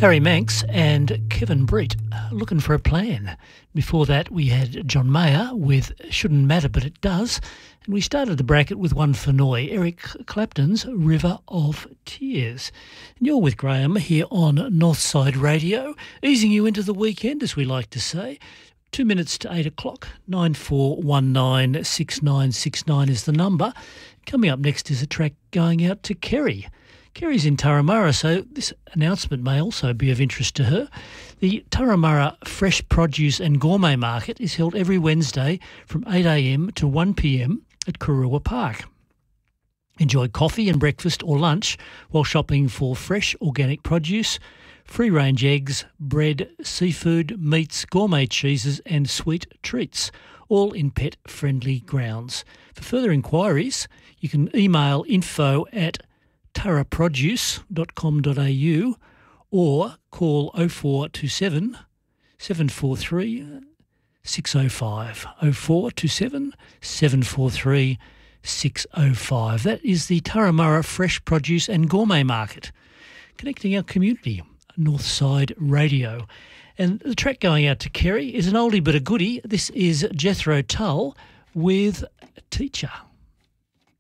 Harry Manx and Kevin Britt, Looking for a Plan. Before that, we had John Mayer with Shouldn't Matter But It Does. And we started the bracket with one for Noi, Eric Clapton's River of Tears. And you're with Graham here on Northside Radio, easing you into the weekend, as we like to say. 2 minutes to 8 o'clock, 94196969 is the number. Coming up next is a track going out to Kerry. Kerry's in Turramurra, so this announcement may also be of interest to her. The Turramurra Fresh Produce and Gourmet Market is held every Wednesday from 8am to 1pm at Kurua Park. Enjoy coffee and breakfast or lunch while shopping for fresh organic produce, free-range eggs, bread, seafood, meats, gourmet cheeses and sweet treats, all in pet-friendly grounds. For further inquiries, you can email info@turraproduce.com.au or call 0427 743 605. 0427 743 605. That is the Turramurra Fresh Produce and Gourmet Market, connecting our community. Northside Radio. And the track going out to Kerry is an oldie but a goodie. This is Jethro Tull with Teacher.